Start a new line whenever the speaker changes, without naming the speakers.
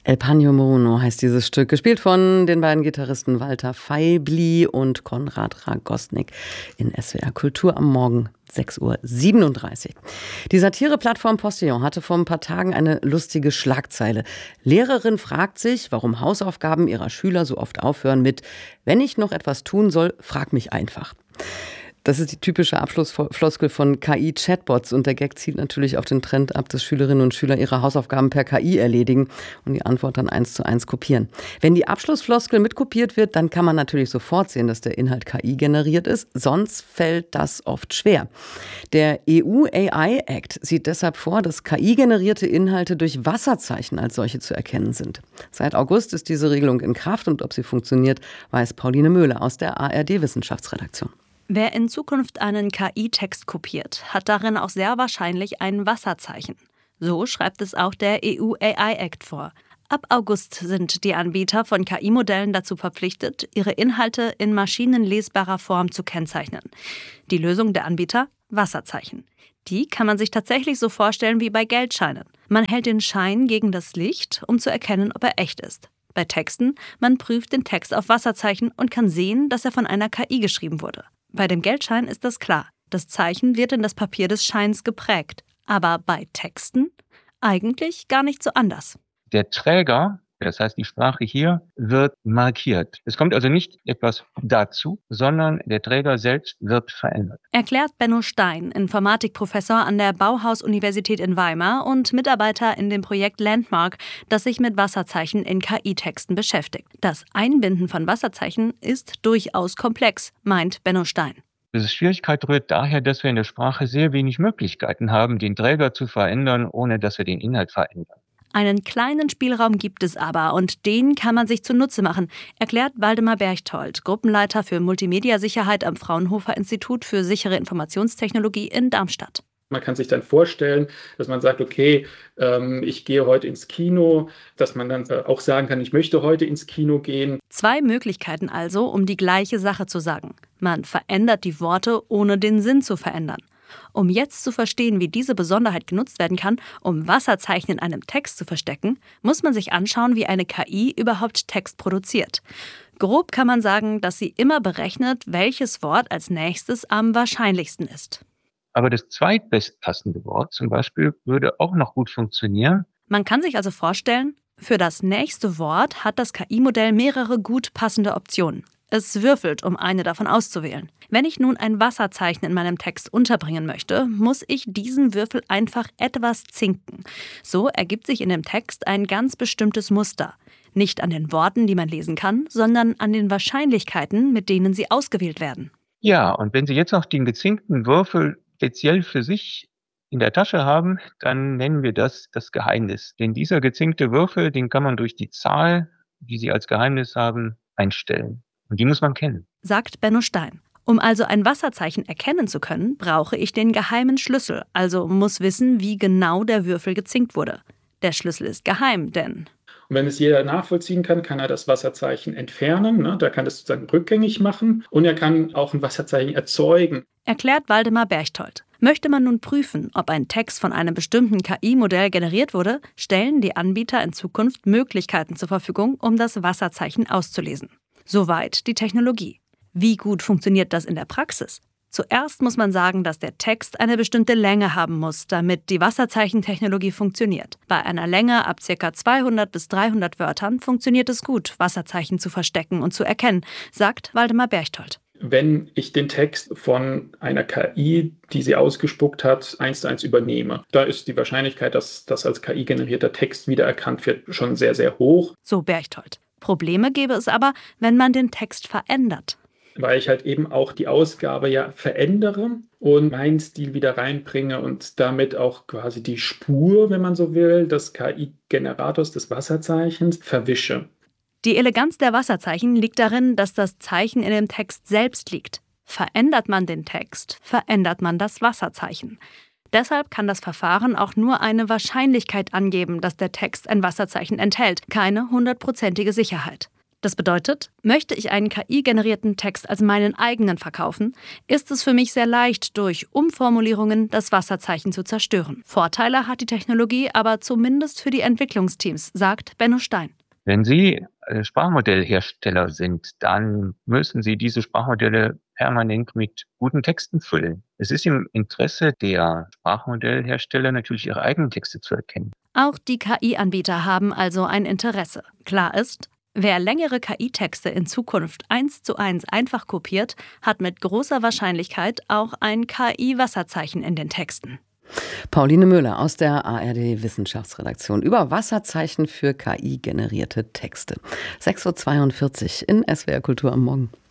El Paño Mono heißt dieses Stück, gespielt von den beiden Gitarristen Walter Feibli und Konrad Ragosnik in SWR Kultur am Morgen 6:37 Uhr. Die Satireplattform Postillon hatte vor ein paar Tagen eine lustige Schlagzeile. Lehrerin fragt sich, warum Hausaufgaben ihrer Schüler so oft aufhören mit „Wenn ich noch etwas tun soll, frag mich einfach". Das ist die typische Abschlussfloskel von KI-Chatbots und der Gag zielt natürlich auf den Trend ab, dass Schülerinnen und Schüler ihre Hausaufgaben per KI erledigen und die Antwort dann 1:1 kopieren. Wenn die Abschlussfloskel mitkopiert wird, dann kann man natürlich sofort sehen, dass der Inhalt KI generiert ist, sonst fällt das oft schwer. Der EU-AI-Act sieht deshalb vor, dass KI-generierte Inhalte durch Wasserzeichen als solche zu erkennen sind. Seit August ist diese Regelung in Kraft und ob sie funktioniert, weiß Pauline Möhle aus der ARD-Wissenschaftsredaktion.
Wer in Zukunft einen KI-Text kopiert, hat darin auch sehr wahrscheinlich ein Wasserzeichen. So schreibt es auch der EU-AI-Act vor. Ab August sind die Anbieter von KI-Modellen dazu verpflichtet, ihre Inhalte in maschinenlesbarer Form zu kennzeichnen. Die Lösung der Anbieter? Wasserzeichen. Die kann man sich tatsächlich so vorstellen wie bei Geldscheinen. Man hält den Schein gegen das Licht, um zu erkennen, ob er echt ist. Bei Texten, man prüft den Text auf Wasserzeichen und kann sehen, dass er von einer KI geschrieben wurde. Bei dem Geldschein ist das klar. Das Zeichen wird in das Papier des Scheins geprägt. Aber bei Texten eigentlich gar nicht so anders.
Der Träger, das heißt die Sprache hier, wird markiert. Es kommt also nicht etwas dazu, sondern der Träger selbst wird verändert.
Erklärt Benno Stein, Informatikprofessor an der Bauhaus-Universität in Weimar und Mitarbeiter in dem Projekt Landmark, das sich mit Wasserzeichen in KI-Texten beschäftigt. Das Einbinden von Wasserzeichen ist durchaus komplex, meint Benno Stein.
Die Schwierigkeit rührt daher, dass wir in der Sprache sehr wenig Möglichkeiten haben, den Träger zu verändern, ohne dass wir den Inhalt verändern.
Einen kleinen Spielraum gibt es aber und den kann man sich zunutze machen, erklärt Waldemar Berchtold, Gruppenleiter für Multimedia-Sicherheit am Fraunhofer Institut für sichere Informationstechnologie in Darmstadt.
Man kann sich dann vorstellen, dass man sagt, okay, ich gehe heute ins Kino, dass man dann auch sagen kann, ich möchte heute ins Kino gehen.
2 Möglichkeiten also, um die gleiche Sache zu sagen. Man verändert die Worte, ohne den Sinn zu verändern. Um jetzt zu verstehen, wie diese Besonderheit genutzt werden kann, um Wasserzeichen in einem Text zu verstecken, muss man sich anschauen, wie eine KI überhaupt Text produziert. Grob kann man sagen, dass sie immer berechnet, welches Wort als nächstes am wahrscheinlichsten ist.
Aber das zweitbestpassende Wort zum Beispiel würde auch noch gut funktionieren.
Man kann sich also vorstellen, für das nächste Wort hat das KI-Modell mehrere gut passende Optionen. Es würfelt, um eine davon auszuwählen. Wenn ich nun ein Wasserzeichen in meinem Text unterbringen möchte, muss ich diesen Würfel einfach etwas zinken. So ergibt sich in dem Text ein ganz bestimmtes Muster. Nicht an den Worten, die man lesen kann, sondern an den Wahrscheinlichkeiten, mit denen sie ausgewählt werden.
Ja, und wenn Sie jetzt noch den gezinkten Würfel speziell für sich in der Tasche haben, dann nennen wir das Geheimnis. Denn dieser gezinkte Würfel, den kann man durch die Zahl, die Sie als Geheimnis haben, einstellen. Und die muss man kennen.
Sagt Benno Stein. Um also ein Wasserzeichen erkennen zu können, brauche ich den geheimen Schlüssel, also muss wissen, wie genau der Würfel gezinkt wurde. Der Schlüssel ist geheim, denn...
Und wenn es jeder nachvollziehen kann, kann er das Wasserzeichen entfernen. Ne? Da kann es sozusagen rückgängig machen und er kann auch ein Wasserzeichen erzeugen.
Erklärt Waldemar Berchtold. Möchte man nun prüfen, ob ein Text von einem bestimmten KI-Modell generiert wurde, stellen die Anbieter in Zukunft Möglichkeiten zur Verfügung, um das Wasserzeichen auszulesen. Soweit die Technologie. Wie gut funktioniert das in der Praxis? Zuerst muss man sagen, dass der Text eine bestimmte Länge haben muss, damit die Wasserzeichentechnologie funktioniert. Bei einer Länge ab ca. 200 bis 300 Wörtern funktioniert es gut, Wasserzeichen zu verstecken und zu erkennen, sagt Waldemar Berchtold.
Wenn ich den Text von einer KI, die sie ausgespuckt hat, 1:1 übernehme, da ist die Wahrscheinlichkeit, dass das als KI-generierter Text wiedererkannt wird, schon sehr, sehr hoch.
So Berchtold. Probleme gäbe es aber, wenn man den Text verändert.
Weil ich halt eben auch die Ausgabe ja verändere und meinen Stil wieder reinbringe und damit auch quasi die Spur, wenn man so will, des KI-Generators, des Wasserzeichens verwische.
Die Eleganz der Wasserzeichen liegt darin, dass das Zeichen in dem Text selbst liegt. Verändert man den Text, verändert man das Wasserzeichen. Deshalb kann das Verfahren auch nur eine Wahrscheinlichkeit angeben, dass der Text ein Wasserzeichen enthält, keine 100%ige Sicherheit. Das bedeutet, möchte ich einen KI-generierten Text als meinen eigenen verkaufen, ist es für mich sehr leicht, durch Umformulierungen das Wasserzeichen zu zerstören. Vorteile hat die Technologie aber zumindest für die Entwicklungsteams, sagt Benno Stein.
Wenn Sie Sprachmodellhersteller sind, dann müssen Sie diese Sprachmodelle permanent mit guten Texten füllen. Es ist im Interesse der Sprachmodellhersteller natürlich, ihre eigenen Texte zu erkennen.
Auch die KI-Anbieter haben also ein Interesse. Klar ist, wer längere KI-Texte in Zukunft 1:1 einfach kopiert, hat mit großer Wahrscheinlichkeit auch ein KI-Wasserzeichen in den Texten.
Pauline Möhler aus der ARD-Wissenschaftsredaktion über Wasserzeichen für KI-generierte Texte. 6:42 Uhr in SWR Kultur am Morgen.